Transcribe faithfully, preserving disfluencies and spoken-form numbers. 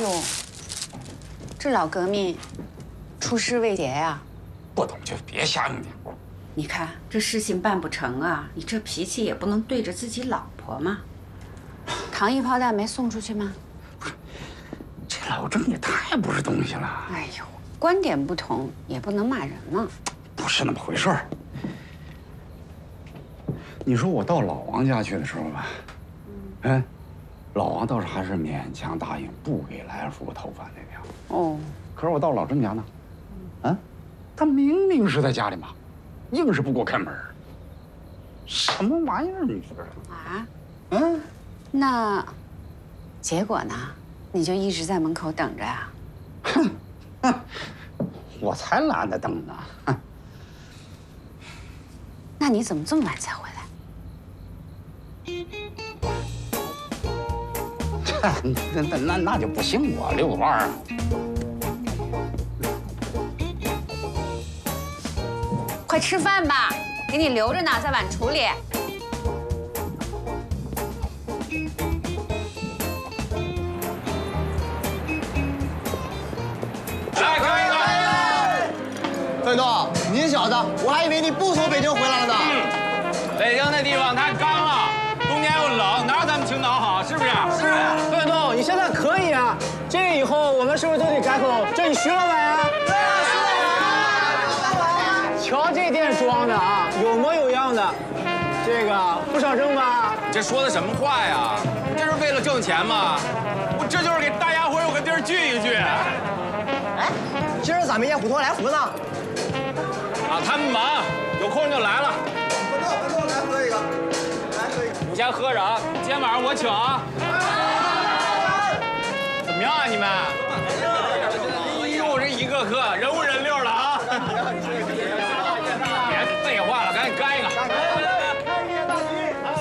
呦，这老革命出师未捷呀！ 不懂就别瞎用点。 你看这事情办不成啊，你这脾气也不能对着自己老婆嘛。糖衣炮弹没送出去吗？ 不是，这老郑也太不是东西了。 哎呦，观点不同也不能骂人嘛。 不是那么回事儿。你说我到老王家去的时候吧，嗯，老王倒是还是勉强答应不给来福头发那条。哦，可是我到老郑家呢，啊，他明明是在家里嘛，硬是不给我开门。什么玩意儿？你说这啊？嗯， 那结果呢？你就一直在门口等着呀？ 哼，哼，我才懒得等呢。哼， 那你怎么这么晚才回来？ 那那那那就不信我遛个弯儿。 快吃饭吧，给你留着呢，在碗橱里。 来，可以了。 奋斗，你小子，我还以为你不从北京回来了呢。 嗯，北京那地方太干了，冬天又冷，哪有咱们青岛好？是不是？是。 奋斗，你现在可以啊，这以后我们是不是都得改口叫你徐老板啊？对啊，徐老板。瞧这店装的啊，有模有样的，这个不少挣吧？ 你这说的什么话呀？你这是为了挣钱吗？我这就是给大家伙有个地儿聚一聚。 哎，今儿咋没见虎头来福呢？ 啊，他们忙，有空就来了。 奋斗，奋斗，来喝一个，来喝一个。 你先喝着啊，今天晚上我请啊。怎么样啊，你们？哎呦，这一个个人五人六的，